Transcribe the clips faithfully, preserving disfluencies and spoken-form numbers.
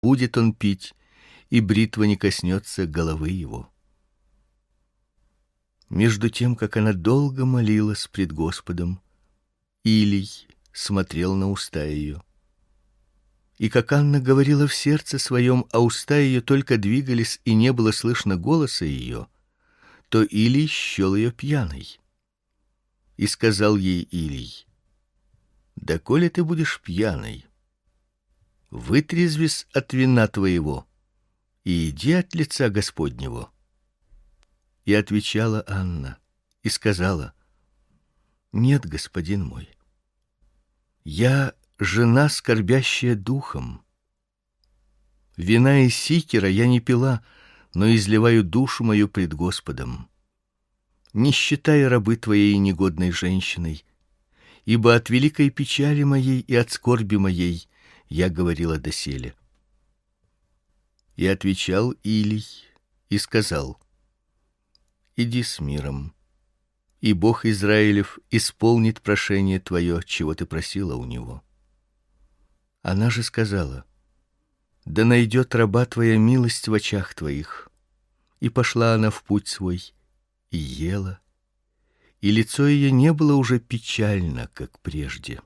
будет он пить, и бритва не коснется головы его. Между тем, как она долго молилась пред Господом, Илий смотрел на уста ее. И как Анна говорила в сердце своем, а уста ее только двигались, и не было слышно голоса ее, то Илий счел ее пьяной. И сказал ей Илий: «Доколе ты будешь пьяной? Вытрезвись от вина твоего и иди от лица Господнего». И отвечала Анна и сказала: «Нет, господин мой, я жена, скорбящая духом. Вина и сикера я не пила, но изливаю душу мою пред Господом. Не считай рабы твоей негодной женщиной, ибо от великой печали моей и от скорби моей я говорила доселе». И отвечал Илий и сказал: «Иди с миром, и Бог Израилев исполнит прошение твое, чего ты просила у него». Она же сказала: «Да найдет раба твоя милость в очах твоих». И пошла она в путь свой и ела, и лицо ее не было уже печально, как прежде.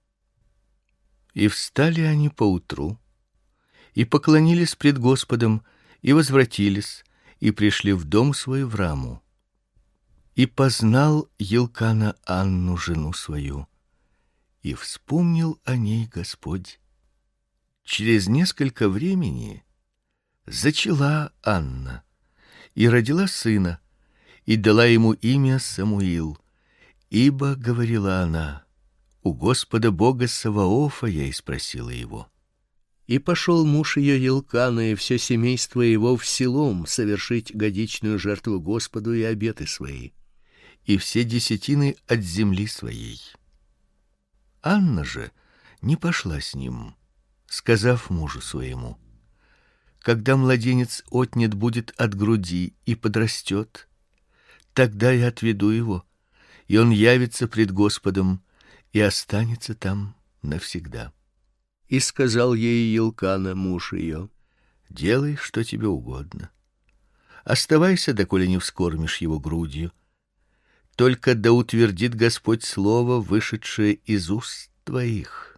И встали они поутру, и поклонились пред Господом, и возвратились, и пришли в дом свой в Раму. И познал Елкана Анну, жену свою, и вспомнил о ней Господь. Через несколько времени зачала Анна и родила сына, и дала ему имя Самуил, ибо, говорила она, у Господа Бога Саваофа я и спросила его. И пошел муж ее Елкана и все семейство его в Силом совершить годичную жертву Господу и обеты свои, и все десятины от земли своей. Анна же не пошла с ним, сказав мужу своему: «Когда младенец отнят будет от груди и подрастет, тогда я отведу его, и он явится пред Господом и останется там навсегда». И сказал ей Елкана, муж ее: «Делай, что тебе угодно. Оставайся, доколе не вскормишь его грудью. Только да утвердит Господь слово, вышедшее из уст твоих».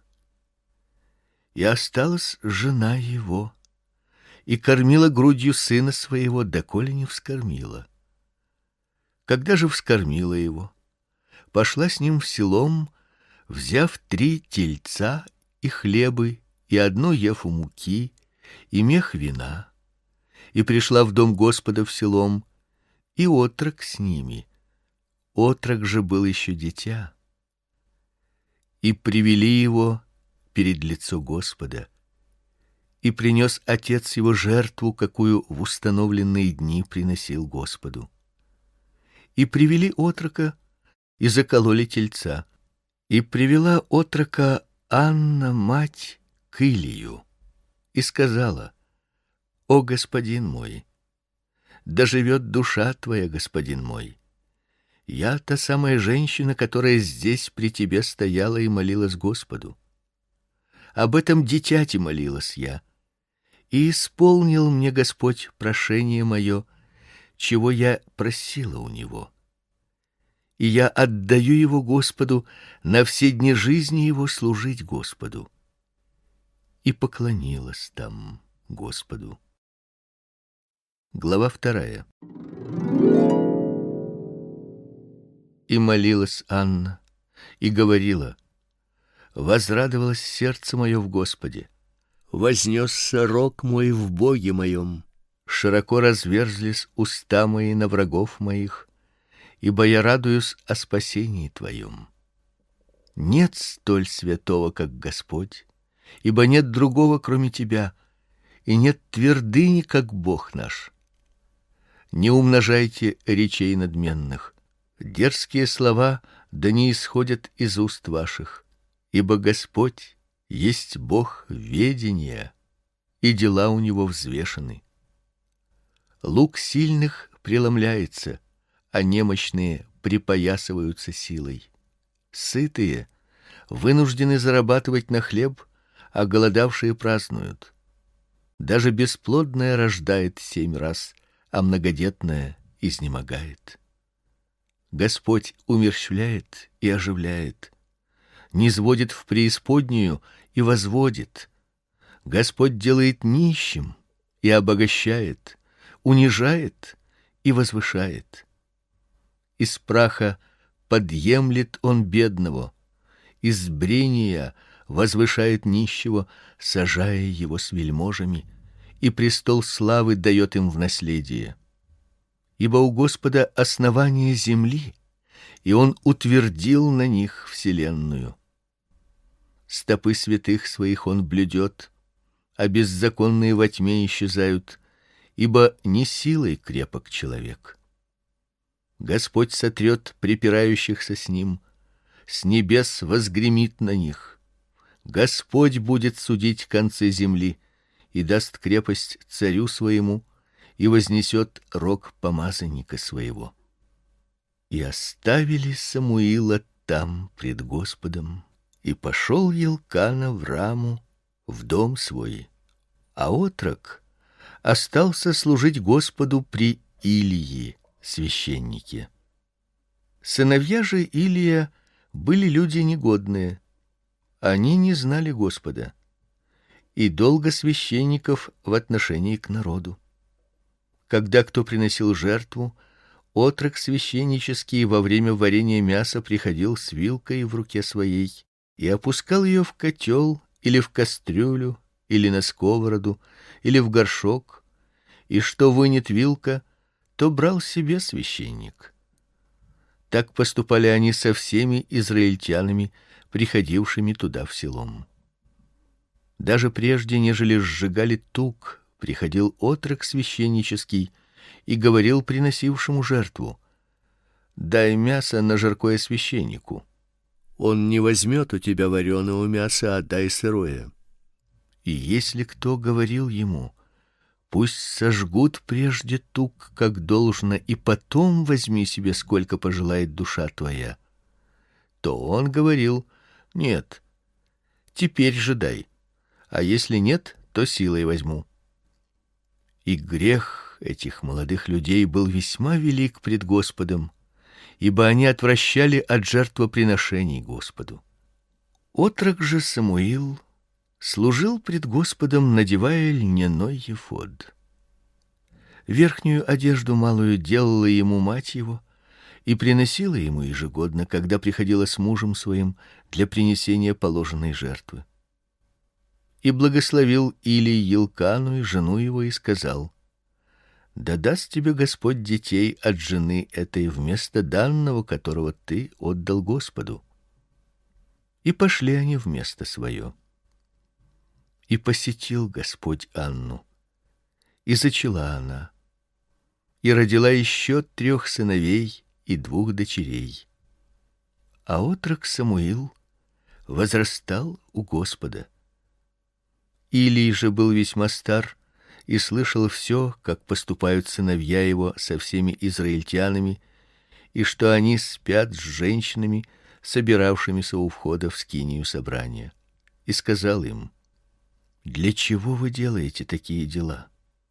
И осталась жена его, и кормила грудью сына своего, доколе не вскормила. Когда же вскормила его, пошла с ним в Силом, взяв три тельца и хлебы, и одну ефу муки, и мех вина, и пришла в дом Господа в Силом, и отрок с ними. Отрок же был еще дитя. И привели его перед лицо Господа, и принес отец его жертву, какую в установленные дни приносил Господу. И привели отрока, и закололи тельца, и привела отрока Анна, мать, к Илию, и сказала: «О, господин мой, да живет душа твоя, господин мой! Я та самая женщина, которая здесь при тебе стояла и молилась Господу. Об этом дитяти молилась я, и исполнил мне Господь прошение мое, чего я просила у него. И я отдаю его Господу на все дни жизни его служить Господу». И поклонилась там Господу. Глава вторая. И молилась Анна, и говорила: «Возрадовалось сердце мое в Господе, вознесся рог мой в Боге моем, широко разверзлись уста мои на врагов моих, ибо я радуюсь о спасении Твоем. Нет столь святого, как Господь, ибо нет другого, кроме Тебя, и нет твердыни, как Бог наш. Не умножайте речей надменных, дерзкие слова да не исходят из уст ваших, ибо Господь есть Бог ведения, и дела у Него взвешены. Лук сильных преломляется, а немощные припоясываются силой. Сытые вынуждены зарабатывать на хлеб, а голодавшие празднуют. Даже бесплодная рождает семь раз, а многодетная изнемогает. Господь умерщвляет и оживляет, низводит в преисподнюю и возводит. Господь делает нищим и обогащает, унижает и возвышает. Из праха подъемлет он бедного, из брения возвышает нищего, сажая его с вельможами, и престол славы дает им в наследие. Ибо у Господа основание земли, и он утвердил на них вселенную. Стопы святых своих он блюдет, а беззаконные во тьме исчезают, ибо не силой крепок человек. Господь сотрет припирающихся с ним, с небес возгремит на них. Господь будет судить концы земли и даст крепость царю своему, и вознесет рог помазанника своего. И оставили Самуила там пред Господом, и пошел Елкана в Раму, в дом свой, а отрок остался служить Господу при Илии, священнике. Сыновья же Илия были люди негодные, они не знали Господа, и долго священников в отношении к народу. Когда кто приносил жертву, отрок священнический во время варения мяса приходил с вилкой в руке своей и опускал ее в котел или в кастрюлю, или на сковороду, или в горшок, и что вынет вилка, то брал себе священник. Так поступали они со всеми израильтянами, приходившими туда в селом. Даже прежде, нежели сжигали тук, приходил отрок священнический и говорил приносившему жертву: «Дай мясо на жаркое священнику». Он не возьмет у тебя вареного мяса, а дай сырое. И если кто говорил ему: «Пусть сожгут прежде тук, как должно, и потом возьми себе, сколько пожелает душа твоя», то он говорил: «Нет, теперь же дай, а если нет, то силой возьму». И грех этих молодых людей был весьма велик пред Господом, ибо они отвращали от жертвоприношений Господу. Отрок же Самуил служил пред Господом, надевая льняной ефод. Верхнюю одежду малую делала ему мать его и приносила ему ежегодно, когда приходила с мужем своим для принесения положенной жертвы. И благословил Илий Елкану и жену его и сказал: «Да даст тебе Господь детей от жены этой вместо данного, которого ты отдал Господу». И пошли они в место свое. И посетил Господь Анну, и зачала она, и родила еще трех сыновей и двух дочерей. А отрок Самуил возрастал у Господа. Илий же был весьма стар и слышал все, как поступают сыновья его со всеми израильтянами, и что они спят с женщинами, собиравшимися у входа в скинию собрания. И сказал им: «Для чего вы делаете такие дела?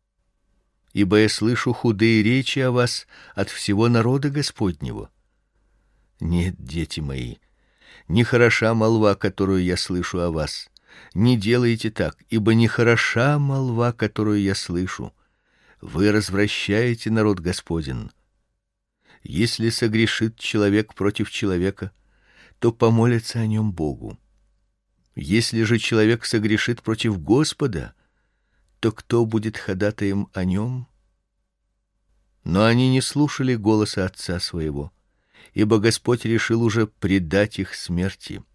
Ибо я слышу худые речи о вас от всего народа Господнего». Нет, дети мои, не хороша молва, которую я слышу о вас. Не делайте так, ибо не хороша молва, которую я слышу. Вы развращаете народ Господень. Если согрешит человек против человека, то помолится о нем Богу. Если же человек согрешит против Господа, то кто будет ходатаем о нем? Но они не слушали голоса отца своего, ибо Господь решил уже предать их смерти.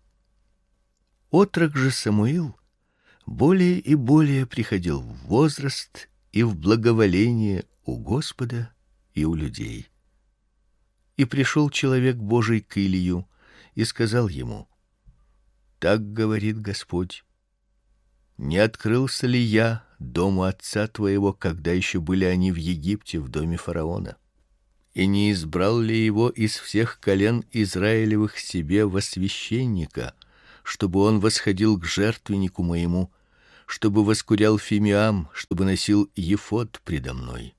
Отрок же Самуил более и более приходил в возраст и в благоволение у Господа и у людей. И пришел человек Божий к Илию и сказал ему: «Так говорит Господь: не открылся ли я дому отца твоего, когда еще были они в Египте в доме фараона? И не избрал ли его из всех колен Израилевых себе во священника, чтобы он восходил к жертвеннику моему, чтобы воскурял фимиам, чтобы носил ефод предо мной.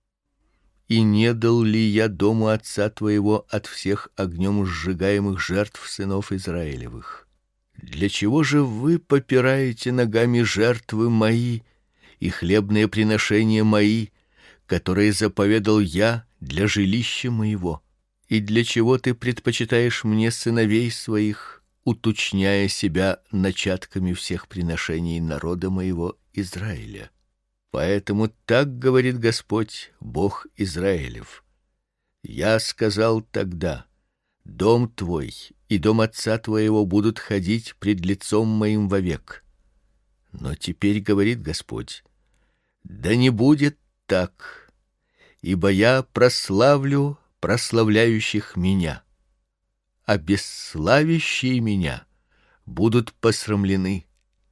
И не дал ли я дому отца твоего от всех огнем сжигаемых жертв сынов Израилевых? Для чего же вы попираете ногами жертвы мои и хлебные приношения мои, которые заповедал я для жилища моего? И для чего ты предпочитаешь мне сыновей своих, уточняя себя начатками всех приношений народа моего Израиля? Поэтому так говорит Господь, Бог Израилев: я сказал тогда: дом твой и дом отца твоего будут ходить пред лицом моим вовек. Но теперь говорит Господь: да не будет так, ибо я прославлю прославляющих меня, а бесславящие меня будут посрамлены.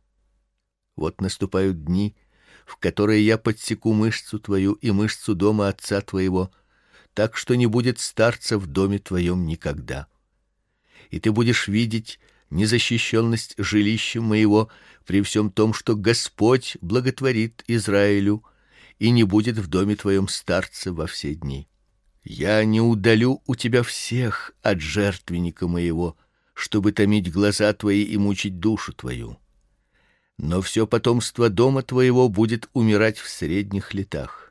Вот наступают дни, в которые я подсеку мышцу твою и мышцу дома отца твоего, так что не будет старца в доме твоем никогда. И ты будешь видеть незащищенность жилища моего при всем том, что Господь благотворит Израилю, и не будет в доме твоем старца во все дни. Я не удалю у тебя всех от жертвенника моего, чтобы томить глаза твои и мучить душу твою. Но все потомство дома твоего будет умирать в средних летах.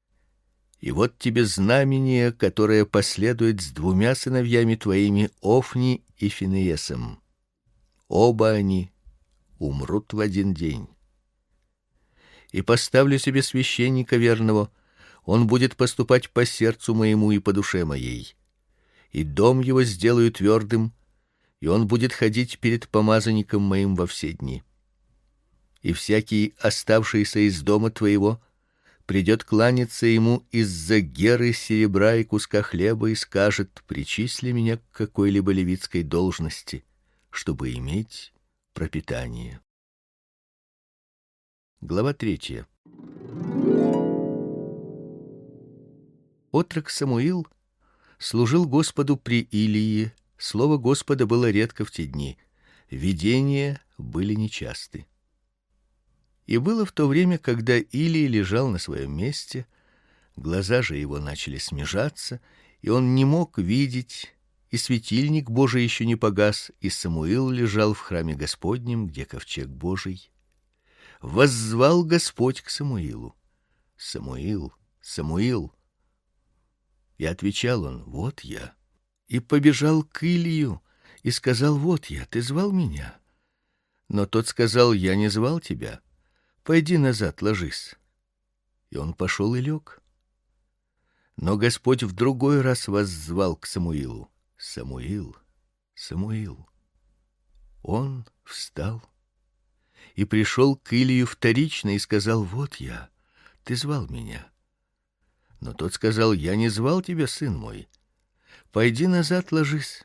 И вот тебе знамение, которое последует с двумя сыновьями твоими, Офни и Финеесом. Оба они умрут в один день. И поставлю себе священника верного, он будет поступать по сердцу моему и по душе моей. И дом его сделаю твердым, и он будет ходить перед помазанником моим во все дни. И всякий, оставшийся из дома твоего, придет кланяться ему из-за геры серебра и куска хлеба и скажет: причисли меня к какой-либо левитской должности, чтобы иметь пропитание. Глава третья. Отрок Самуил служил Господу при Илии. Слово Господа было редко в те дни, видения были нечасты. И было в то время, когда Илий лежал на своем месте, глаза же его начали смежаться, и он не мог видеть, и светильник Божий еще не погас, и Самуил лежал в храме Господнем, где ковчег Божий. Воззвал Господь к Самуилу: Самуил, Самуил. И отвечал он: вот я. И побежал к Илию и сказал: вот я, ты звал меня? Но тот сказал: я не звал тебя. Пойди назад, ложись. И он пошел и лег. Но Господь в другой раз воззвал к Самуилу: Самуил, Самуил. Он встал и пришел к Илию вторично и сказал: вот я, ты звал меня. Но тот сказал: я не звал тебя, сын мой. Пойди назад, ложись.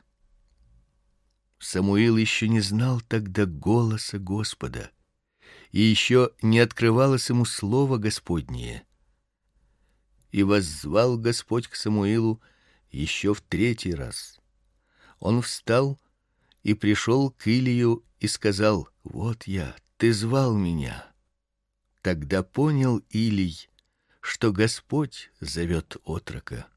Самуил еще не знал тогда голоса Господа, и еще не открывалось ему слово Господнее. И воззвал Господь к Самуилу еще в третий раз. Он встал и пришел к Илию и сказал: вот я, ты звал меня. Тогда понял Илий, что Господь зовет отрока.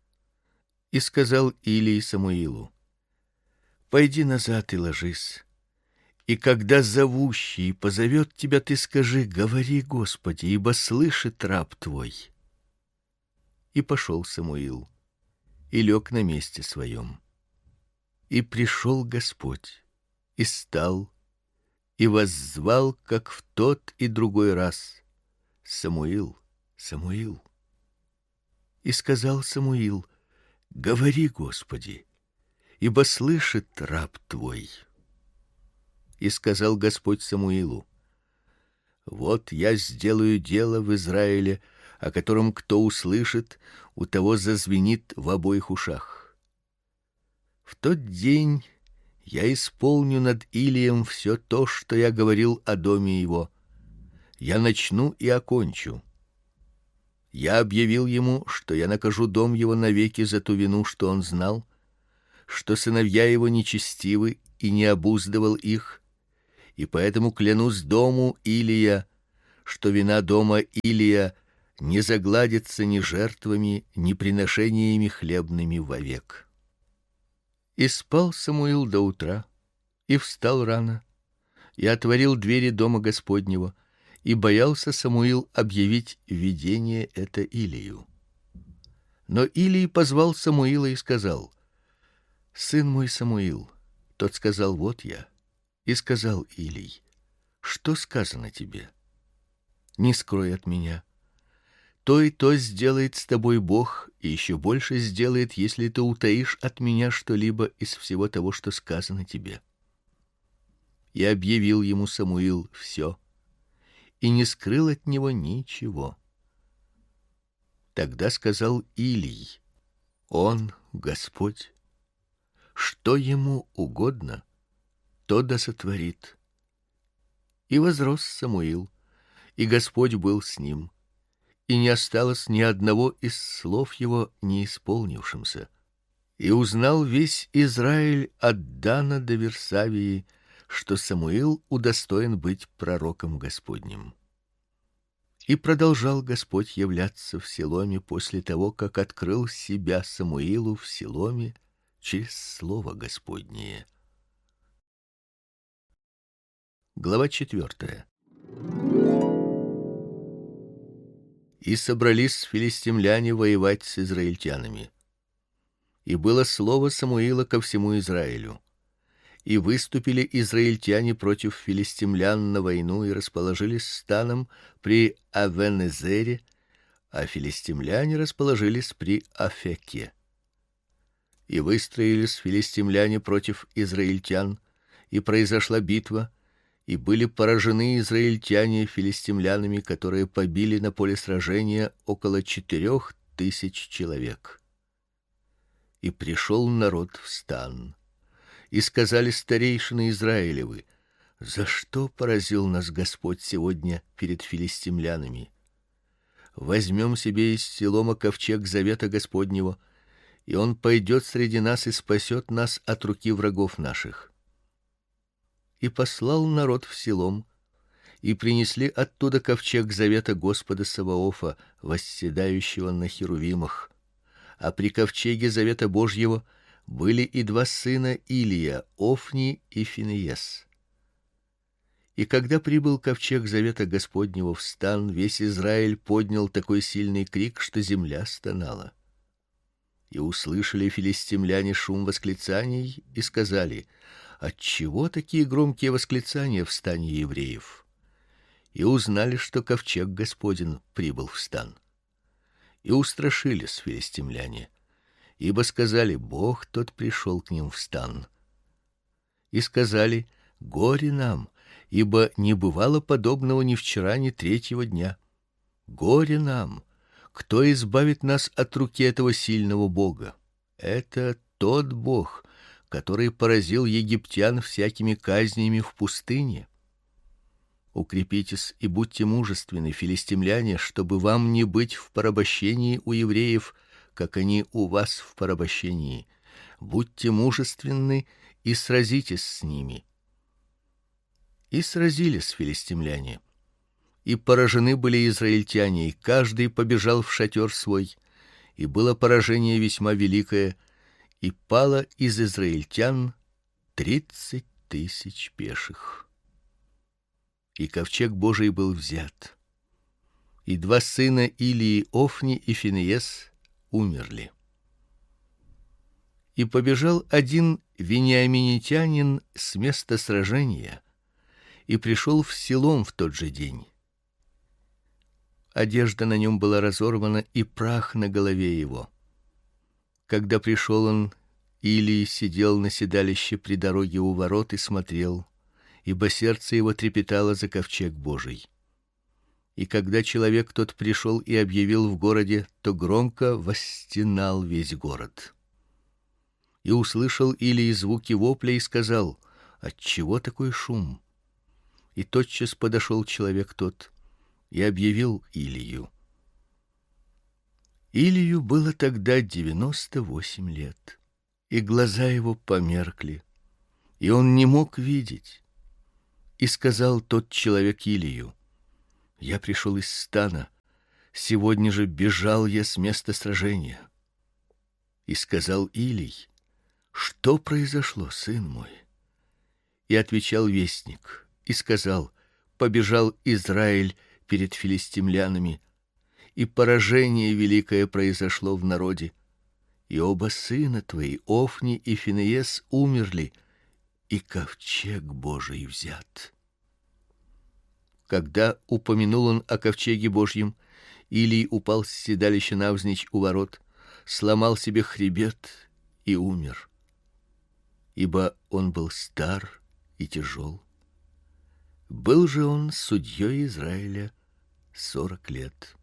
И сказал Илий Самуилу: пойди назад и ложись. И когда зовущий позовет тебя, ты скажи: говори, Господи, ибо слышит раб твой. И пошел Самуил и лег на месте своем. И пришел Господь и стал и воззвал, как в тот и другой раз: Самуил, Самуил. И сказал Самуил: говори, Господи, ибо слышит раб твой. И сказал Господь Самуилу: вот я сделаю дело в Израиле, о котором кто услышит, у того зазвенит в обоих ушах. В тот день я исполню над Илием все то, что я говорил о доме его. Я начну и окончу. Я объявил ему, что я накажу дом его навеки за ту вину, что он знал, что сыновья его нечестивы и не обуздывал их, И поэтому клянусь дому Илия, что вина дома Илия не загладится ни жертвами, ни приношениями хлебными вовек. И спал Самуил до утра, и встал рано, и отворил двери дома Господнего, и боялся Самуил объявить видение это Илию. Но Илий позвал Самуила и сказал: сын мой Самуил. Тот сказал: вот я. И сказал Илий: что сказано тебе? Не скрой от меня. То и то сделает с тобой Бог, и еще больше сделает, если ты утаишь от меня что-либо из всего того, что сказано тебе. И объявил ему Самуил все, и не скрыл от него ничего. Тогда сказал Илий: он Господь, что ему угодно, то да сотворит. И возрос Самуил, и Господь был с ним, и не осталось ни одного из слов его не исполнившимся. И узнал весь Израиль от Дана до Версавии, что Самуил удостоен быть пророком Господним. И продолжал Господь являться в Силоме после того, как открыл себя Самуилу в Силоме через слово Господнее. Глава четвертая. И собрались филистимляне воевать с израильтянами. И было слово Самуила ко всему Израилю. И выступили израильтяне против филистимлян на войну и расположились станом при Авен-Эзере, а филистимляне расположились при Афеке. И выстроились филистимляне против израильтян, и произошла битва, и были поражены израильтяне филистимлянами, которые побили на поле сражения около четырех тысяч человек. И пришел народ в стан. И сказали старейшины Израилевы: за что поразил нас Господь сегодня перед филистимлянами? Возьмем себе из Силома ковчег завета Господнего, и он пойдет среди нас и спасет нас от руки врагов наших. И послал народ в Силом, и принесли оттуда ковчег завета Господа Саваофа, восседающего на херувимах. А при ковчеге завета Божьего были и два сына Илия, Офни и Финеес. И когда прибыл ковчег завета Господнего в стан, весь Израиль поднял такой сильный крик, что земля стонала. И услышали филистимляне шум восклицаний и сказали: отчего такие громкие восклицания в стане евреев? И узнали, что ковчег Господень прибыл в стан. И устрашились филистимляне, ибо сказали: Бог тот пришел к ним в стан. И сказали: горе нам, ибо не бывало подобного ни вчера, ни третьего дня. Горе нам, кто избавит нас от руки этого сильного Бога? Это тот Бог, который поразил египтян всякими казнями в пустыне. Укрепитесь и будьте мужественны, филистимляне, чтобы вам не быть в порабощении у евреев, как они у вас в порабощении. Будьте мужественны и сразитесь с ними. И сразились филистимляне. И поражены были израильтяне, и каждый побежал в шатер свой, и было поражение весьма великое, и пало из израильтян тридцать тысяч пеших. И ковчег Божий был взят, и два сына Илии, Офни и Финеес, умерли. И побежал один вениаминитянин с места сражения и пришел в Силом в тот же день. Одежда на нем была разорвана, и прах на голове его. Когда пришел он, Илий сидел на седалище при дороге у ворот и смотрел, ибо сердце его трепетало за ковчег Божий. И когда человек тот пришел и объявил в городе, то громко восстенал весь город. И услышал Илий звуки вопля и сказал: отчего такой шум? И тотчас подошел человек тот и объявил Илию. Илию было тогда девяносто восемь лет, и глаза его померкли, и он не мог видеть. И сказал тот человек Илию: я пришел из стана, сегодня же бежал я с места сражения. И сказал Илий: что произошло, сын мой? И отвечал вестник и сказал: побежал Израиль перед филистимлянами, и поражение великое произошло в народе. И оба сына твои, Офни и Финеес, умерли, и ковчег Божий взят. Когда упомянул он о ковчеге Божьем, Илий упал с седалища навзничь у ворот, сломал себе хребет и умер. Ибо он был стар и тяжел. Был же он судьей Израиля сорок лет.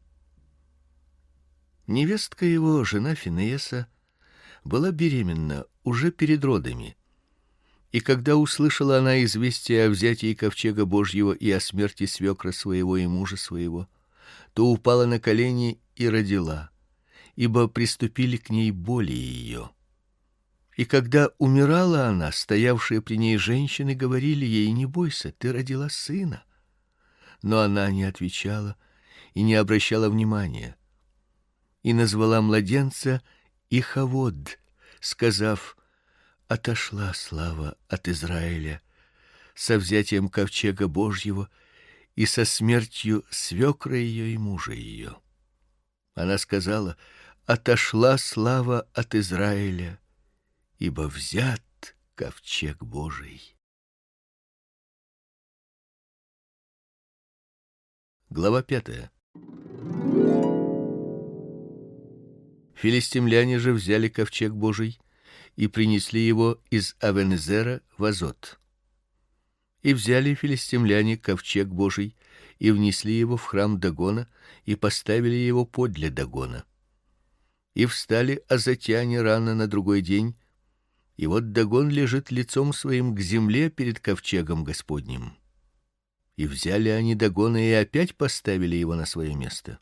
Невестка его, жена Финееса, была беременна уже перед родами. И когда услышала она известие о взятии ковчега Божьего и о смерти свекра своего и мужа своего, то упала на колени и родила, ибо приступили к ней боли ее. И когда умирала она, стоявшие при ней женщины говорили ей: не бойся, ты родила сына. Но она не отвечала и не обращала внимания. И назвала младенца Ихавод, сказав: отошла слава от Израиля со взятием ковчега Божьего и со смертью свекра ее и мужа ее. Она сказала: отошла слава от Израиля, ибо взят ковчег Божий. Глава пятая. Филистимляне же взяли ковчег Божий и принесли его из Авенезера в Азот. И взяли филистимляне ковчег Божий и внесли его в храм Дагона и поставили его подле Дагона. И встали азотяне рано на другой день, и вот Дагон лежит лицом своим к земле перед ковчегом Господним. И взяли они Дагона и опять поставили его на свое место.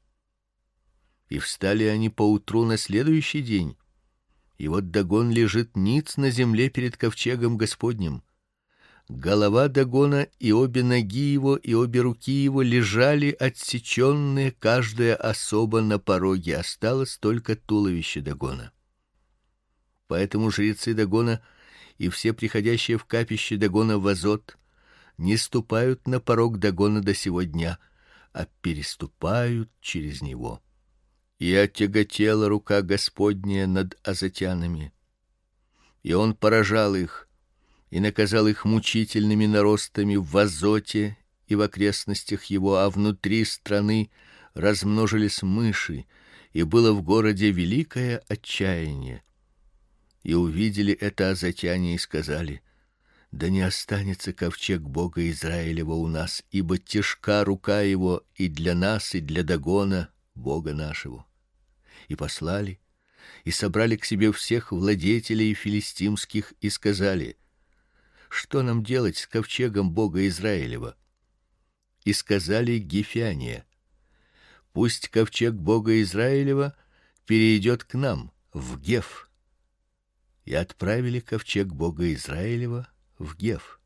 И встали они поутру на следующий день, и вот Дагон лежит ниц на земле перед ковчегом Господним. Голова Дагона и обе ноги его и обе руки его лежали отсеченные, каждая особо на пороге, осталось только туловище Дагона. Поэтому жрецы Дагона и все приходящие в капище Дагона в Азот не ступают на порог Дагона до сего дня, а переступают через него. И отяготела рука Господня над азотянами, и он поражал их и наказал их мучительными наростами в Азоте и в окрестностях его, а внутри страны размножились мыши, и было в городе великое отчаяние. И увидели это азотяне и сказали: да не останется ковчег Бога Израилева у нас, ибо тяжка рука его и для нас, и для Дагона, Бога нашего. И послали и собрали к себе всех владетелей филистимских и сказали: что нам делать с ковчегом Бога Израилева? И сказали гифяне: пусть ковчег Бога Израилева перейдет к нам в Геф. И отправили ковчег Бога Израилева в Геф.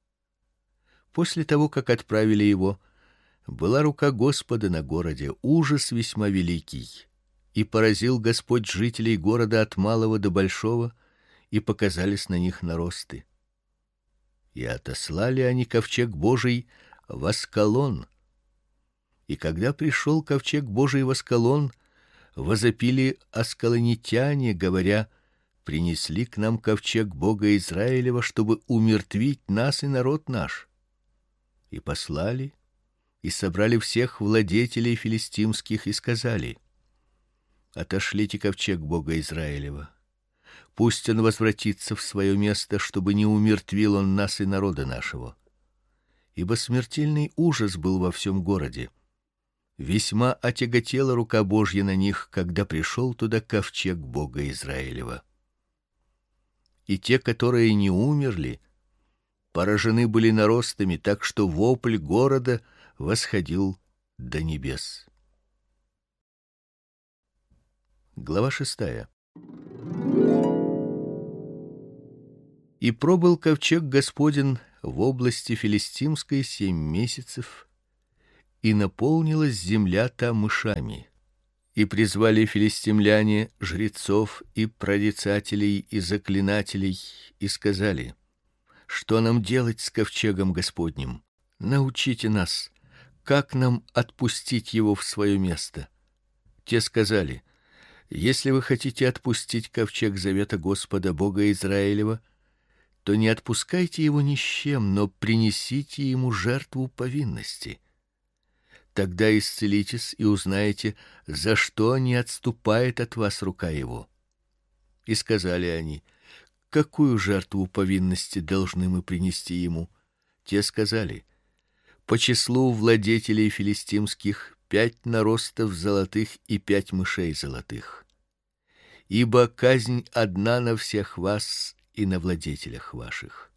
После того, как отправили его, была рука Господа на городе, ужас весьма великий, и поразил Господь жителей города от малого до большого, и показались на них наросты. И отослали они ковчег Божий в Аскалон. И когда пришел ковчег Божий в Аскалон, возопили аскалонитяне, говоря: принесли к нам ковчег Бога Израилева, чтобы умертвить нас и народ наш. И послали и собрали всех владетелей филистимских и сказали: отошлите ковчег Бога Израилева. Пусть он возвратится в свое место, чтобы не умертвил он нас и народа нашего. Ибо смертельный ужас был во всем городе. Весьма отяготела рука Божья на них, когда пришел туда ковчег Бога Израилева. И те, которые не умерли, поражены были наростами, так что вопль города восходил до небес. Глава шестая. И пробыл ковчег Господень в области филистимской семь месяцев, и наполнилась земля та мышами. И призвали филистимляне жрецов и прорицателей и заклинателей и сказали: что нам делать с ковчегом Господним? Научите нас, как нам отпустить его в свое место. Те сказали: если вы хотите отпустить ковчег завета Господа Бога Израилева, то не отпускайте его ни с чем, но принесите ему жертву повинности. Тогда исцелитесь и узнаете, за что не отступает от вас рука его. И сказали они: какую жертву повинности должны мы принести ему? Те сказали: по числу владетелей филистимских пять наростов золотых и пять мышей золотых. Ибо казнь одна на всех вас и на владетелях ваших.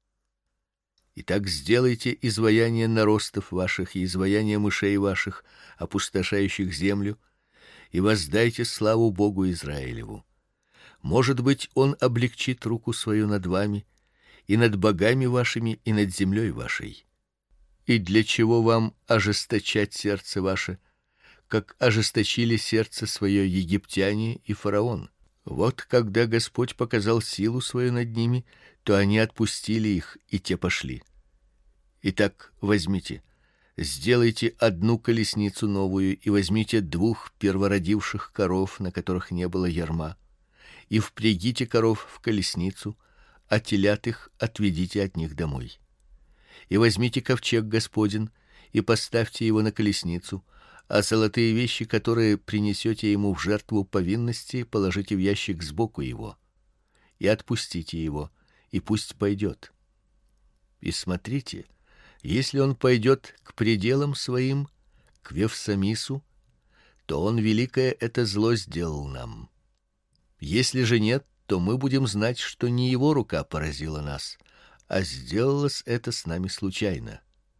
Итак, сделайте изваяние наростов ваших и изваяние мышей ваших, опустошающих землю, и воздайте славу Богу Израилеву. Может быть, он облегчит руку свою над вами и над богами вашими и над землей вашей. И для чего вам ожесточать сердце ваше, как ожесточили сердце свое египтяне и фараон? Вот когда Господь показал силу свою над ними, то они отпустили их, и те пошли. Итак, возьмите, сделайте одну колесницу новую и возьмите двух первородивших коров, на которых не было ярма, и впрягите коров в колесницу, а телят их отведите от них домой. И возьмите ковчег Господень и поставьте его на колесницу, а золотые вещи, которые принесете ему в жертву повинности, положите в ящик сбоку его. И отпустите его, и пусть пойдет. И смотрите, если он пойдет к пределам своим, к Вевсамису, то он великое это зло сделал нам. Если же нет, то мы будем знать, что не его рука поразила нас, а сделалось это с нами случайно.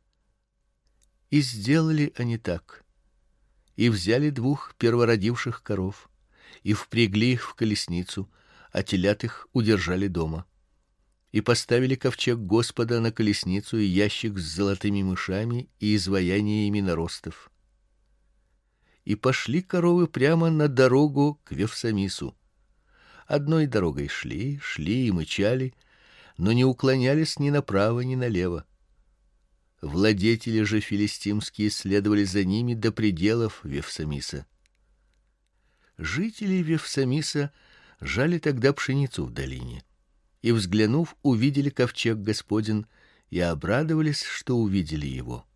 И сделали они так. И взяли двух первородивших коров, и впрягли их в колесницу, а телят их удержали дома. И поставили ковчег Господа на колесницу и ящик с золотыми мышами и изваяниями наростов. И пошли коровы прямо на дорогу к Вевсамису. Одной дорогой шли, шли и мычали, но не уклонялись ни направо, ни налево. Владетели же филистимские следовали за ними до пределов Вевсамиса. Жители Вевсамиса жали тогда пшеницу в долине, и, взглянув, увидели ковчег Господень и обрадовались, что увидели его.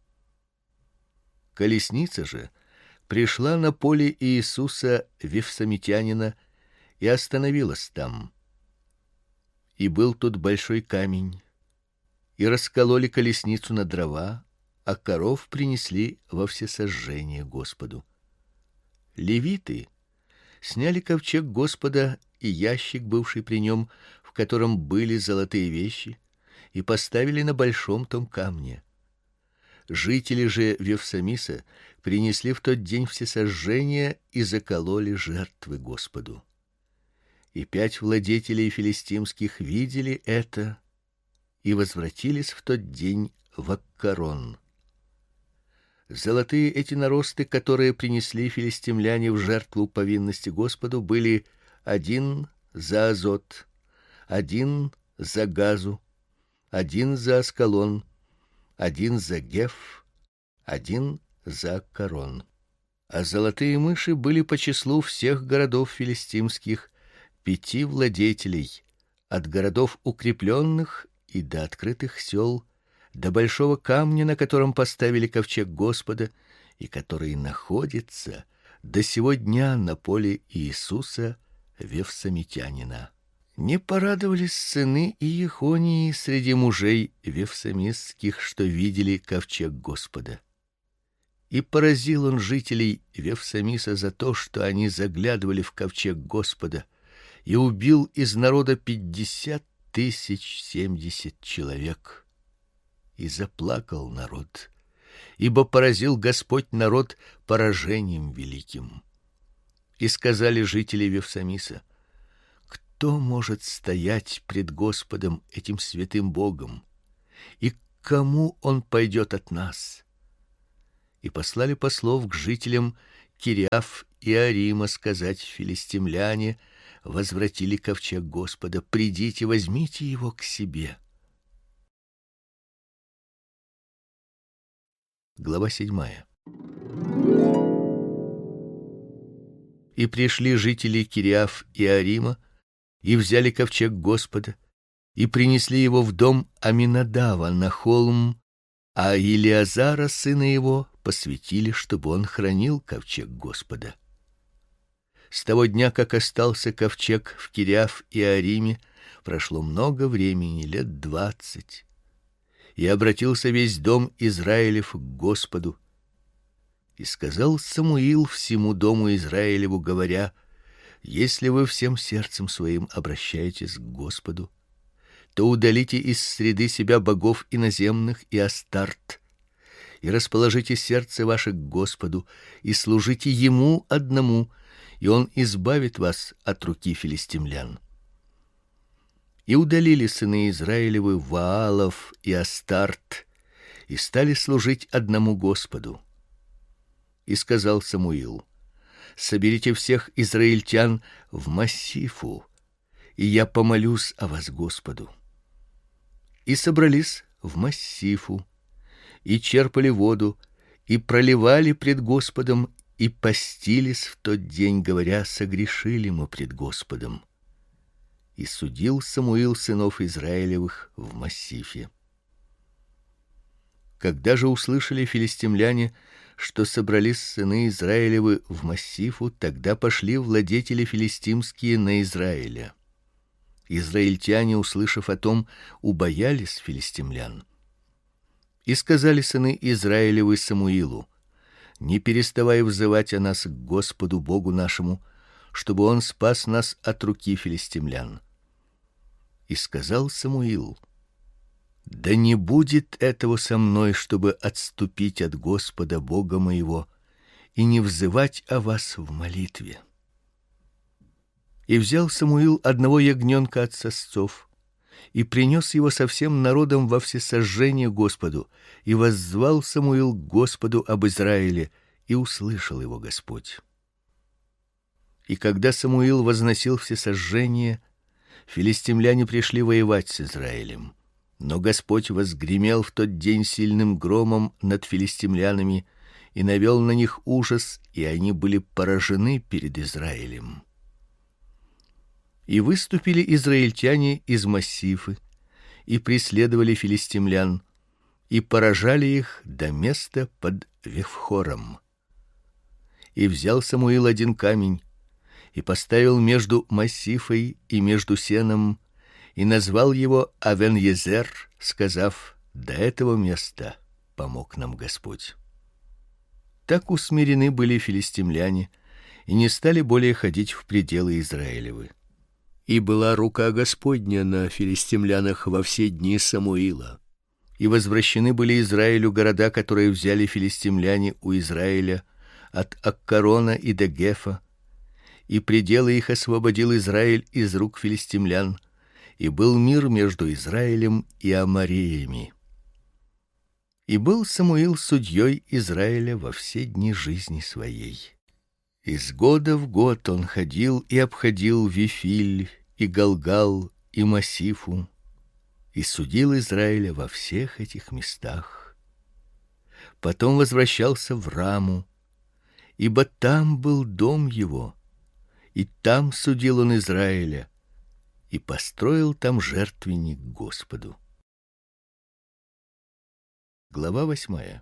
Колесница же пришла на поле Иисуса Вевсамитянина и остановилась там. И был тут большой камень, и раскололи колесницу на дрова, а коров принесли во всесожжение Господу. Левиты сняли ковчег Господа и ящик, бывший при нем, в котором были золотые вещи, и поставили на большом том камне. Жители же Вевсамиса принесли в тот день всесожжение и закололи жертвы Господу. И пять владетелей филистимских видели это и возвратились в тот день в Аккарон. Золотые эти наросты, которые принесли филистимляне в жертву повинности Господу, были один за Азот, один за Газу, один за Аскалон, один за Геф, один за Аккарон. А золотые мыши были по числу всех городов филистимских, пяти владетелей, от городов укрепленных и до открытых сел, до большого камня, на котором поставили ковчег Господа, и который находится до сего дня на поле Иисуса Вевсамитянина. Не порадовались сыны Иехонии среди мужей вевсамисских, что видели ковчег Господа. И поразил он жителей Вевсамиса за то, что они заглядывали в ковчег Господа, и убил из народа пятьдесят тысяч семьдесят человек. И заплакал народ, ибо поразил Господь народ поражением великим. И сказали жители Вевсамиса: кто может стоять пред Господом, этим святым Богом? И к кому он пойдет от нас? И послали послов к жителям Кириаф и Арима сказать: филистимляне возвратили ковчег Господа, придите, возьмите его к себе. Глава седьмая. И пришли жители Кириаф и Арима, и взяли ковчег Господа, и принесли его в дом Аминадава на холм, а Илиазара сына его посвятили, чтобы он хранил ковчег Господа. С того дня, как остался ковчег в Кириаф и Ариме, прошло много времени, лет двадцать. И обратился весь дом Израилев к Господу. И сказал Самуил всему дому Израилеву, говоря: если вы всем сердцем своим обращаетесь к Господу, то удалите из среды себя богов иноземных и Астарт, и расположите сердце ваше к Господу, и служите ему одному, и он избавит вас от руки филистимлян. И удалили сыны Израилевы Ваалов и Астарт, и стали служить одному Господу. И сказал Самуил: соберите всех израильтян в Массифу, и я помолюсь о вас Господу. И собрались в Массифу, и черпали воду, и проливали пред Господом, и постились в тот день, говоря: согрешили мы пред Господом. И судил Самуил сынов Израилевых в Массифе. Когда же услышали филистимляне, что собрались сыны Израилевы в Массифу, тогда пошли владетели филистимские на Израиля. Израильтяне, услышав о том, убоялись филистимлян. И сказали сыны Израилевы Самуилу: не переставай взывать о нас к Господу Богу нашему, чтобы он спас нас от руки филистимлян. И сказал Самуил: да не будет этого со мной, чтобы отступить от Господа Бога моего и не взывать о вас в молитве. И взял Самуил одного ягненка от сосцов и принес его со всем народом во всесожжение Господу, и воззвал Самуил к Господу об Израиле, и услышал его Господь. И когда Самуил возносил всесожжение, филистимляне пришли воевать с Израилем. Но Господь возгремел в тот день сильным громом над филистимлянами и навел на них ужас, и они были поражены перед Израилем. И выступили израильтяне из Массифы и преследовали филистимлян, и поражали их до места под Вифхором. И взял Самуил один камень и поставил между Массифой и между Сеном, и назвал его Авен-Езер, сказав: до этого места помог нам Господь. Так усмирены были филистимляне и не стали более ходить в пределы Израилевы. И была рука Господня на филистимлянах во все дни Самуила. И возвращены были Израилю города, которые взяли филистимляне у Израиля, от Аккарона и до Гефа, и пределы их освободил Израиль из рук филистимлян, и был мир между Израилем и аморреями. И был Самуил судьей Израиля во все дни жизни своей. Из года в год он ходил и обходил Вифиль и Галгал и Массифу, и судил Израиля во всех этих местах. Потом возвращался в Раму, ибо там был дом его, и там судил он Израиля, и построил там жертвенник Господу. Глава восьмая.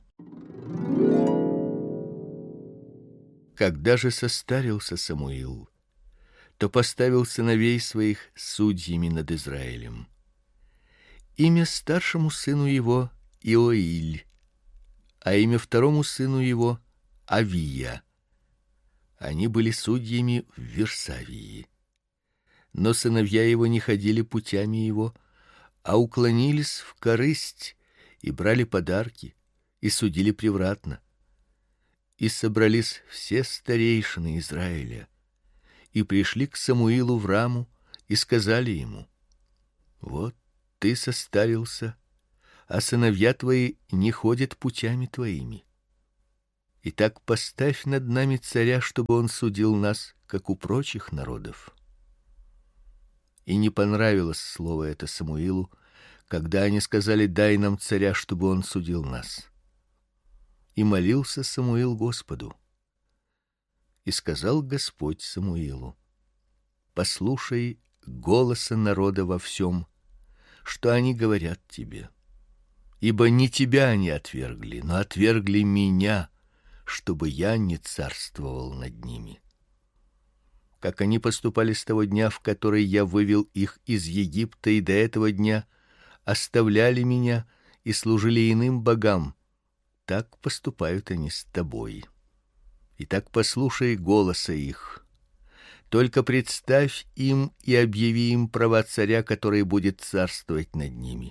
Когда же состарился Самуил, то поставил сыновей своих судьями над Израилем. Имя старшему сыну его Иоиль, а имя второму сыну его Авия. Они были судьями в Вирсавии. Но сыновья его не ходили путями его, а уклонились в корысть и брали подарки и судили превратно. И собрались все старейшины Израиля и пришли к Самуилу в Раму и сказали ему: вот ты состарился, а сыновья твои не ходят путями твоими. Итак, поставь над нами царя, чтобы он судил нас, как у прочих народов. И не понравилось слово это Самуилу, когда они сказали: дай нам царя, чтобы он судил нас. И молился Самуил Господу. И сказал Господь Самуилу: послушай голоса народа во всем, что они говорят тебе. Ибо не тебя они отвергли, но отвергли меня, чтобы я не царствовал над ними. Как они поступали с того дня, в который я вывел их из Египта, и до этого дня оставляли меня и служили иным богам, так поступают они с тобой. Итак, послушай голоса их. Только представь им и объяви им права царя, который будет царствовать над ними.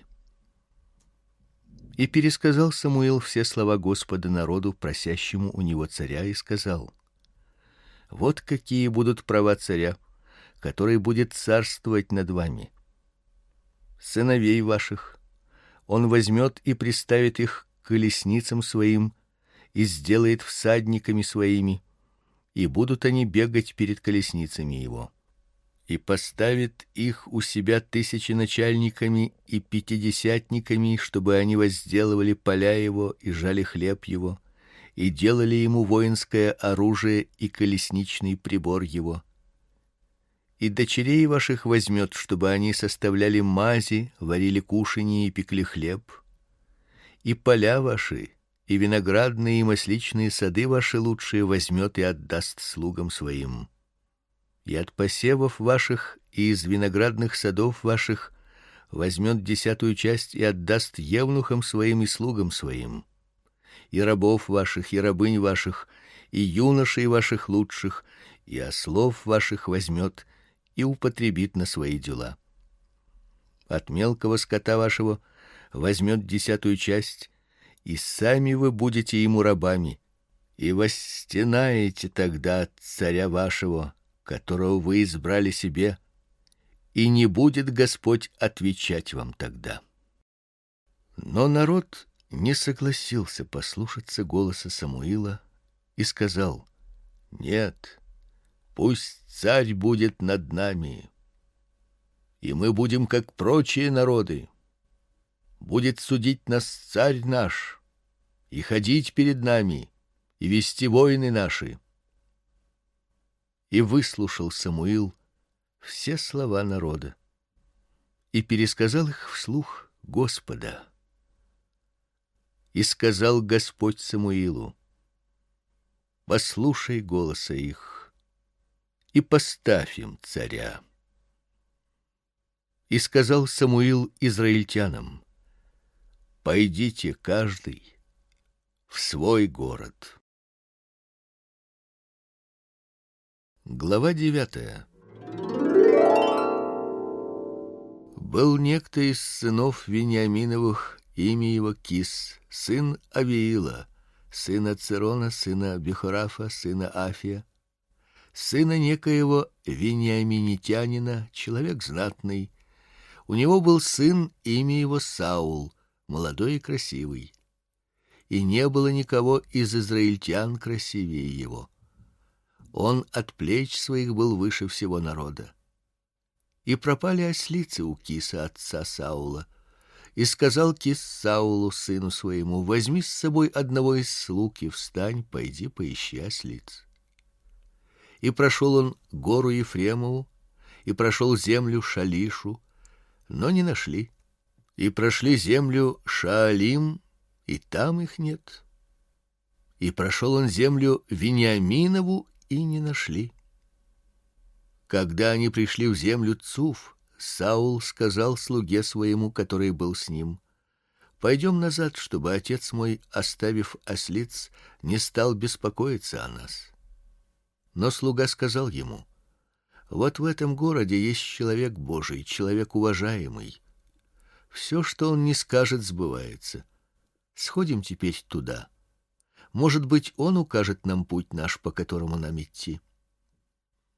И пересказал Самуил все слова Господа народу, просящему у него царя, и сказал: вот какие будут права царя, который будет царствовать над вами. Сыновей ваших он возьмет и приставит их к колесницам своим и сделает всадниками своими, и будут они бегать перед колесницами его. И поставит их у себя тысяченачальниками и пятидесятниками, чтобы они возделывали поля его и жали хлеб его, и делали ему воинское оружие и колесничный прибор его. И дочерей ваших возьмет, чтобы они составляли мази, варили кушанье и пекли хлеб. И поля ваши, и виноградные и масличные сады ваши лучшие возьмет и отдаст слугам своим. И от посевов ваших и из виноградных садов ваших возьмет десятую часть и отдаст евнухам своим и слугам своим. И рабов ваших, и рабынь ваших, и юношей ваших лучших, и ослов ваших возьмет и употребит на свои дела. От мелкого скота вашего возьмет десятую часть, и сами вы будете ему рабами, и восстенаете тогда от царя вашего, которого вы избрали себе, и не будет Господь отвечать вам тогда. Но народ не согласился послушаться голоса Самуила и сказал: нет, пусть царь будет над нами, и мы будем как прочие народы. Будет судить нас царь наш, и ходить перед нами, и вести войны наши. И выслушал Самуил все слова народа и пересказал их вслух Господа. И сказал Господь Самуилу: послушай голоса их и поставь им царя. И сказал Самуил израильтянам: пойдите каждый в свой город. Глава девятая. Был некто из сынов Вениаминовых, имя его Кис, сын Авиила, сына Цирона, сына Бехорафа, сына Афия, сына некоего вениаминитянина, человек знатный. У него был сын, имя его Саул, молодой и красивый. И не было никого из израильтян красивее его. Он от плеч своих был выше всего народа. И пропали ослицы у Киса, отца Саула. И сказал Кис Саулу, сыну своему: возьми с собой одного из слуг и встань, пойди поищи ослиц. И прошел он гору Ефремову, и прошел землю Шалишу, но не нашли. И прошли землю Шаалим, и там их нет. И прошел он землю Вениаминову, и не нашли. Когда они пришли в землю Цуф, Саул сказал слуге своему, который был с ним: пойдем назад, чтобы отец мой, оставив ослиц, не стал беспокоиться о нас. Но слуга сказал ему: вот в этом городе есть человек Божий, человек уважаемый. Все, что он не скажет, сбывается. Сходим теперь туда. Может быть, он укажет нам путь наш, по которому нам идти.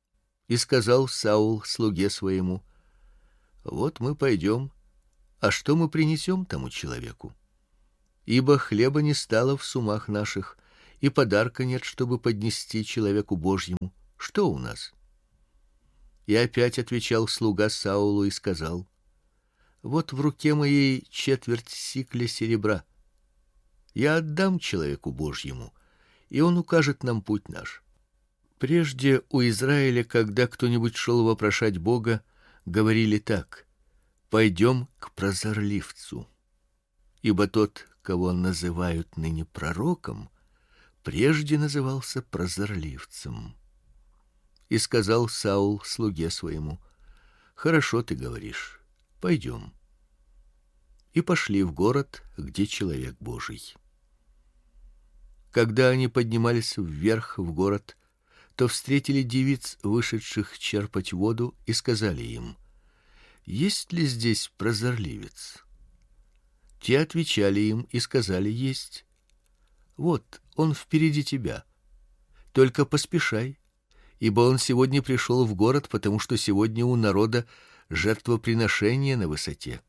И сказал Саул слуге своему: вот мы пойдем, а что мы принесем тому человеку? Ибо хлеба не стало в сумах наших, и подарка нет, чтобы поднести человеку Божьему. Что у нас? И опять отвечал слуга Саулу и сказал: вот в руке моей четверть сикля серебра. Я отдам человеку Божьему, и он укажет нам путь наш. Прежде у Израиля, когда кто-нибудь шел вопрошать Бога, говорили так: пойдем к прозорливцу. Ибо тот, кого называют ныне пророком, прежде назывался прозорливцем. И сказал Саул слуге своему: хорошо ты говоришь, пойдем. И пошли в город, где человек Божий. Когда они поднимались вверх в город, то встретили девиц, вышедших черпать воду, и сказали им: есть ли здесь прозорливец? Те отвечали им и сказали: есть. Вот он впереди тебя. Только поспешай, ибо он сегодня пришел в город, потому что сегодня у народа жертвоприношение на высоте.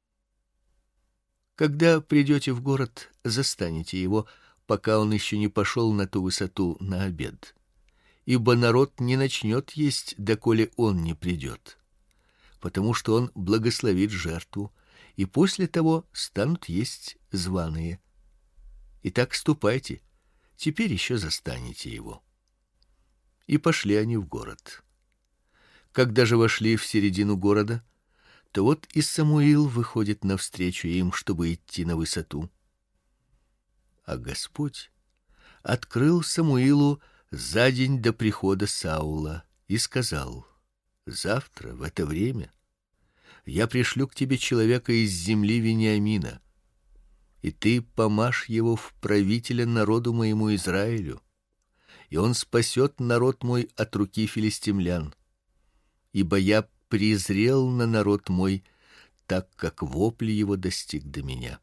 Когда придете в город, застанете его, пока он еще не пошел на ту высоту на обед. Ибо народ не начнет есть, доколе он не придет, потому что он благословит жертву, и после того станут есть званые. Итак, ступайте, теперь еще застанете его. И пошли они в город. Когда же вошли в середину города, то вот и Самуил выходит навстречу им, чтобы идти на высоту. А Господь открыл Самуилу за день до прихода Саула и сказал: завтра в это время я пришлю к тебе человека из земли Вениамина, и ты помажь его в правителя народу моему Израилю, и он спасет народ мой от руки филистимлян. Ибо я презрел на народ мой, так как вопль его достиг до меня.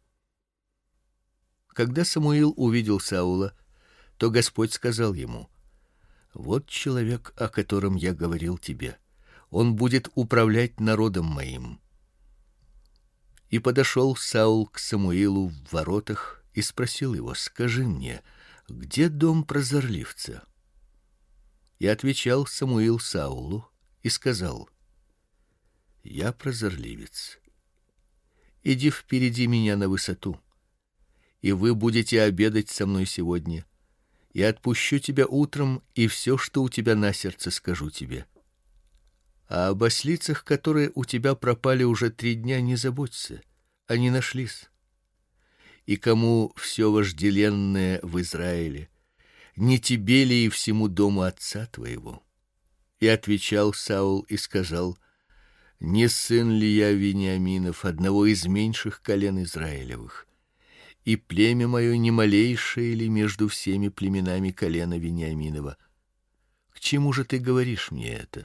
Когда Самуил увидел Саула, то Господь сказал ему: вот человек, о котором я говорил тебе. Он будет управлять народом моим. И подошел Саул к Самуилу в воротах и спросил его: скажи мне, где дом прозорливца? И отвечал Самуил Саулу и сказал: я прозорливец. Иди впереди меня на высоту, и вы будете обедать со мной сегодня. И отпущу тебя утром, и все, что у тебя на сердце, скажу тебе. А об ослицах, которые у тебя пропали уже три дня, не заботься, они нашлись. И кому все вожделенное в Израиле, не тебе ли и всему дому отца твоего? И отвечал Саул и сказал: не сын ли я Вениаминов, одного из меньших колен Израилевых? И племя мое не малейшее ли между всеми племенами колена Вениаминова? К чему же ты говоришь мне это?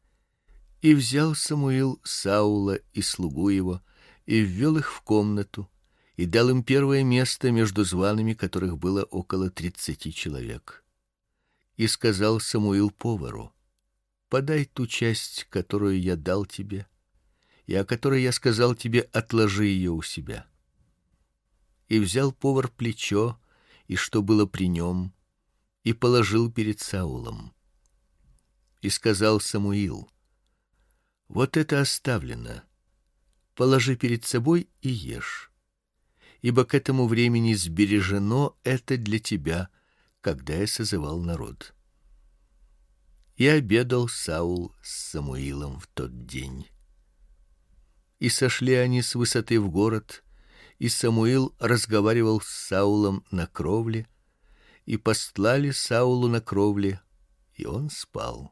И взял Самуил Саула и слугу его, и ввел их в комнату, и дал им первое место между зваными, которых было около тридцати человек. И сказал Самуил повару: подай ту часть, которую я дал тебе, и о которой я сказал тебе: отложи ее у себя. И взял повар плечо, и что было при нем, и положил перед Саулом. И сказал Самуил: вот это оставлено, положи перед собой и ешь, ибо к этому времени сбережено это для тебя, когда я созывал народ. И обедал Саул с Самуилом в тот день. И сошли они с высоты в город, и Самуил разговаривал с Саулом на кровле, и постлали Саулу на кровле, и он спал.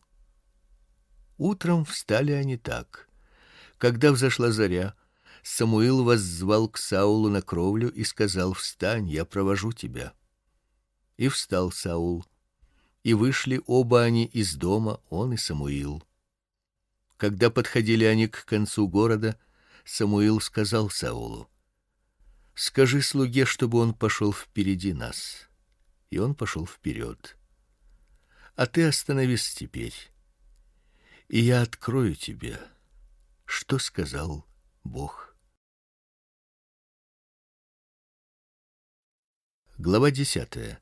Утром встали они так: когда взошла заря, Самуил воззвал к Саулу на кровлю и сказал: встань, я провожу тебя. И встал Саул, и вышли оба они из дома, он и Самуил. Когда подходили они к концу города, Самуил сказал Саулу: скажи слуге, чтобы он пошел впереди нас. И он пошел вперед. А ты остановись теперь. и я открою тебе, что сказал Бог. Глава десятая.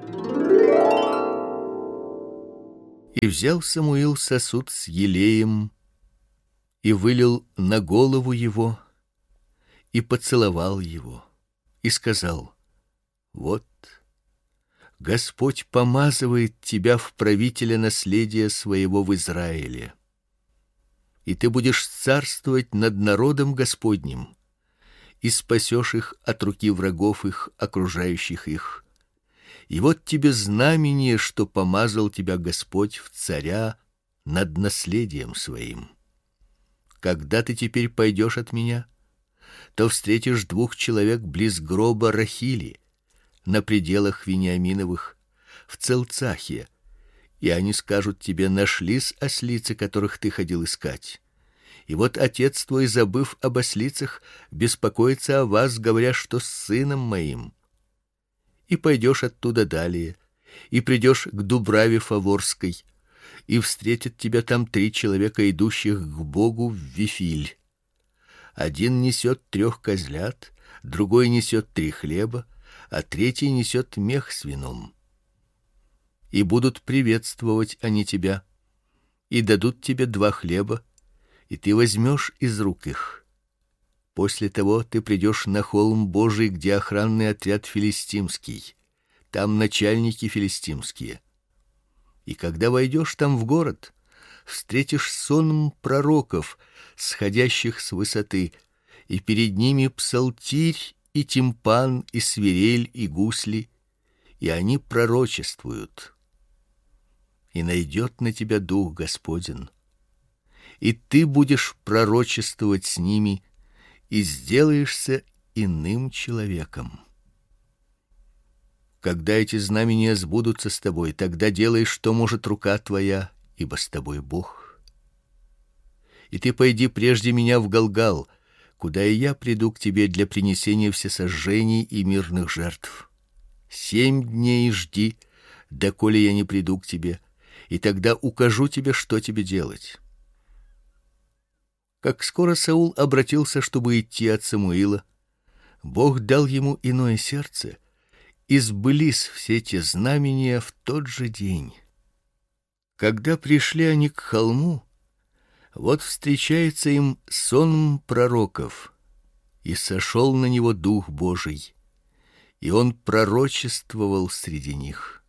И взял Самуил сосуд с елеем и вылил на голову его и поцеловал его и сказал: вот Господь помазывает тебя в правителя наследия своего в Израиле, и ты будешь царствовать над народом Господним, и спасешь их от руки врагов их, окружающих их. И вот тебе знамение, что помазал тебя Господь в царя над наследием своим. Когда ты теперь пойдешь от меня, то встретишь двух человек близ гроба Рахили, на пределах Вениаминовых, в Целцахе, и они скажут тебе: нашлись ослицы, которых ты ходил искать. И вот отец твой, забыв об ослицах, беспокоится о вас, говоря, что с сыном моим. И пойдешь оттуда далее, и придешь к Дубраве Фаворской, и встретят тебя там три человека, идущих к Богу в Вифиль. Один несет трех козлят, другой несет три хлеба, а третий несет мех с вином. И будут приветствовать они тебя, и дадут тебе два хлеба, и ты возьмешь из рук их. После того ты придешь на холм Божий, где охранный отряд филистимский, там начальники филистимские. И когда войдешь там в город, встретишь сон пророков, сходящих с высоты, и перед ними псалтирь и тимпан, и свирель, и гусли, и они пророчествуют. И найдет на тебя дух Господень, и ты будешь пророчествовать с ними, и сделаешься иным человеком. Когда эти знамения сбудутся с тобой, тогда делай, что может рука твоя, ибо с тобой Бог. И ты пойди прежде меня в Галгал, куда и я приду к тебе для принесения всесожжений и мирных жертв. Семь дней жди, доколе я не приду к тебе, и тогда укажу тебе, что тебе делать. Как скоро Саул обратился, чтобы идти от Самуила, Бог дал ему иное сердце, и сбылись все те знамения в тот же день. Когда пришли они к холму, вот встречается им сон пророков, и сошел на него Дух Божий, и он пророчествовал среди них.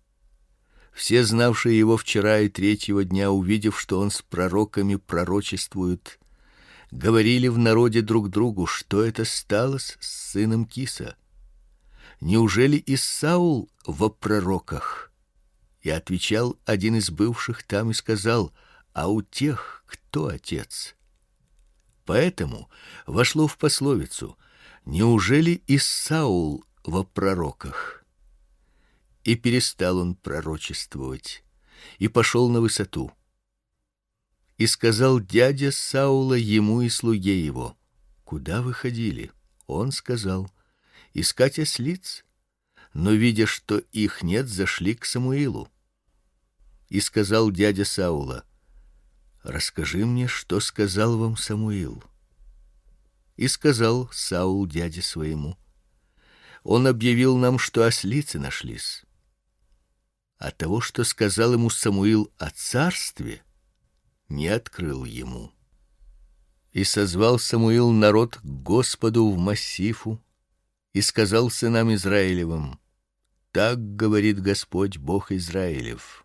Все, знавшие его вчера и третьего дня, увидев, что он с пророками пророчествует, говорили в народе друг другу: что это сталось с сыном Киса? Неужели и Саул во пророках? И отвечал один из бывших там и сказал: а у тех кто отец? Поэтому вошло в пословицу: неужели и Саул во пророках? И перестал он пророчествовать, и пошел на высоту. И сказал дядя Саула ему и слуге его: куда вы ходили? Он сказал: искать ослиц. Но видя, что их нет, зашли к Самуилу. И сказал дядя Саула: расскажи мне, что сказал вам Самуил. И сказал Саул дяде своему: он объявил нам, что ослицы нашлись. А того, что сказал ему Самуил о царстве, не открыл ему. И созвал Самуил народ к Господу в Массифу и сказал сынам Израилевым: так говорит Господь Бог Израилев: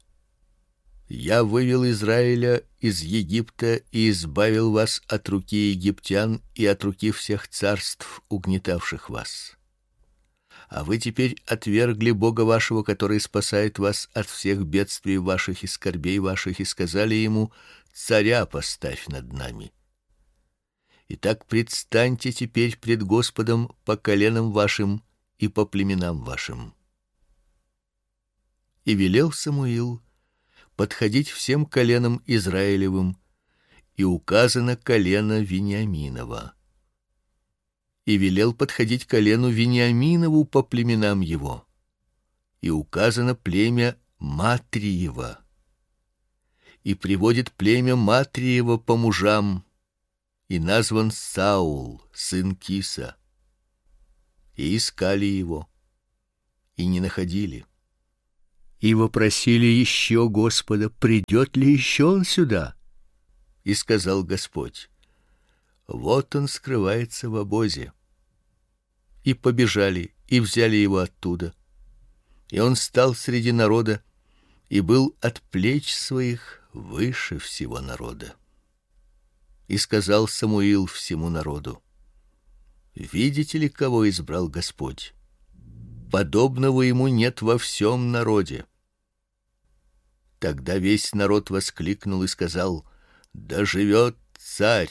я вывел Израиля из Египта и избавил вас от руки египтян и от руки всех царств, угнетавших вас. А вы теперь отвергли Бога вашего, который спасает вас от всех бедствий ваших и скорбей ваших, и сказали ему: царя поставь над нами. Итак, предстаньте теперь пред Господом по коленам вашим и по племенам вашим. И велел Самуил подходить всем коленам Израилевым, и указано колено Вениаминова. И велел подходить колену Вениаминову по племенам его, и указано племя Матриева. и приводит племя Матриева по мужам, и назван Саул, сын Киса. И искали его, и не находили. И вопросили еще Господа, придет ли еще он сюда. И сказал Господь: вот он скрывается в обозе. И побежали, и взяли его оттуда. И он стал среди народа, и был от плеч своих выше всего народа. И сказал Самуил всему народу: видите ли, кого избрал Господь? Подобного ему нет во всем народе. Тогда весь народ воскликнул и сказал: да живет царь.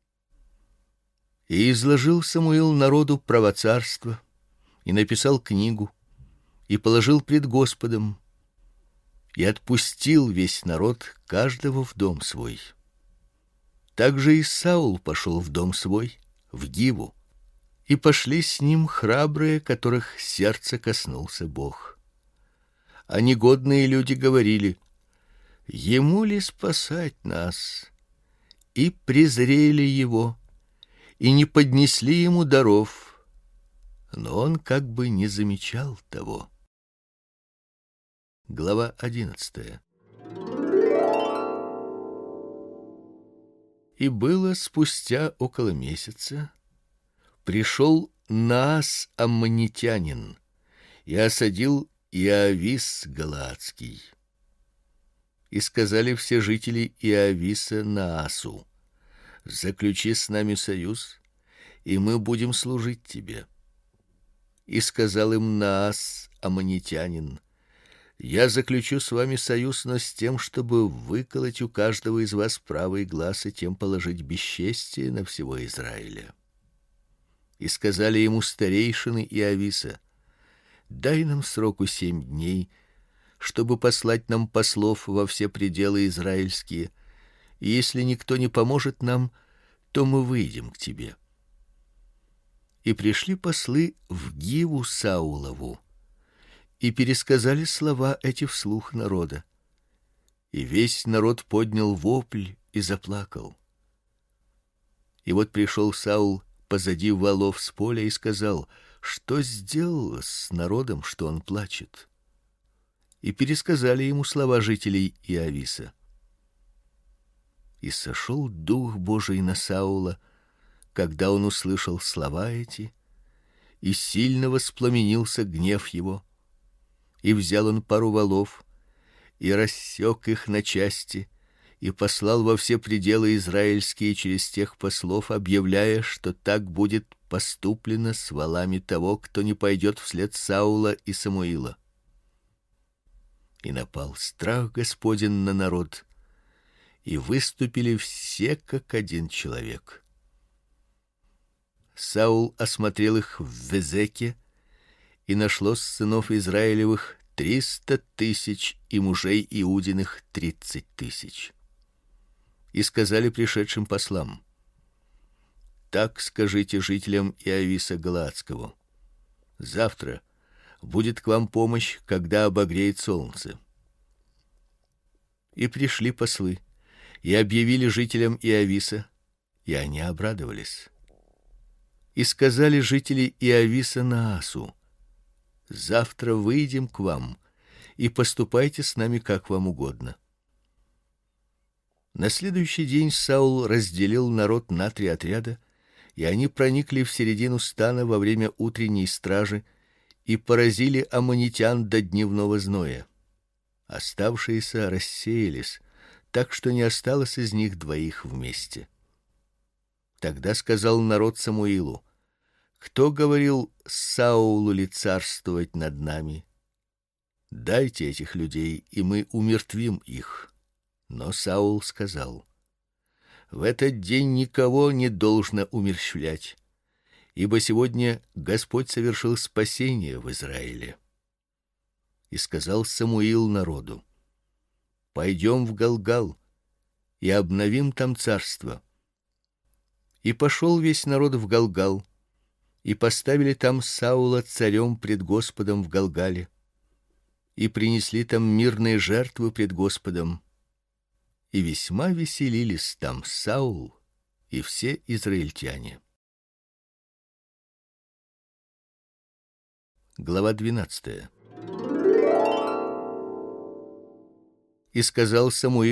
И изложил Самуил народу право царства, и написал книгу, и положил пред Господом, и отпустил весь народ каждого в дом свой. Также и Саул пошел в дом свой, в Гиву, и пошли с ним храбрые, которых сердце коснулся Бог. А негодные люди говорили: ему ли спасать нас? И презрели его, и не поднесли ему даров, но он как бы не замечал того. Глава одиннадцатая. И было спустя около месяца, пришел Наас аммонитянин и осадил Иавис галаадский. И сказали все жители Иависа Наасу: заключи с нами союз, и мы будем служить тебе. И сказал им Наас аммонитянин: я заключу с вами союз, но с тем, чтобы выколоть у каждого из вас правый глаз и тем положить бесчестие на всего Израиля. И сказали ему старейшины Иависа: дай нам сроку семь дней, чтобы послать нам послов во все пределы израильские, и если никто не поможет нам, то мы выйдем к тебе. И пришли послы в Гиву Саулову, и пересказали слова эти вслух народа. И весь народ поднял вопль и заплакал. И вот пришел Саул позади валов с поля и сказал: что сделалось с народом, что он плачет? И пересказали ему слова жителей Иависа. И сошел дух Божий на Саула, когда он услышал слова эти, и сильно воспламенился гнев его. И взял он пару валов и рассек их на части, и послал во все пределы израильские через тех послов, объявляя, что так будет поступлено с валами того, кто не пойдет вслед Саула и Самуила. И напал страх Господень на народ, и выступили все как один человек. Саул осмотрел их в Везеке, и нашлось сынов Израилевых триста тысяч и мужей Иудиных тридцать тысяч. И сказали пришедшим послам: так скажите жителям Иависа галаадского: завтра будет к вам помощь, когда обогреет солнце. И пришли послы и объявили жителям Иависа, и они обрадовались. И сказали жители Иависа Наасу: завтра выйдем к вам, и поступайте с нами как вам угодно. На следующий день Саул разделил народ на три отряда, и они проникли в середину стана во время утренней стражи и поразили аммонитян до дневного зноя. Оставшиеся рассеялись, так что не осталось из них двоих вместе. Тогда сказал народ Самуилу: кто говорил Саулу ли царствовать над нами? Дайте этих людей, и мы умертвим их. Но Саул сказал: в этот день никого не должно умерщвлять, ибо сегодня Господь совершил спасение в Израиле. И сказал Самуил народу: пойдем в Галгал и обновим там царство. И пошел весь народ в Галгал, и поставили там Саула царем пред Господом в Галгале, и принесли там мирные жертвы пред Господом. и весьма веселились там Саул и все израильтяне. Глава двенадцатая. И сказал Самуил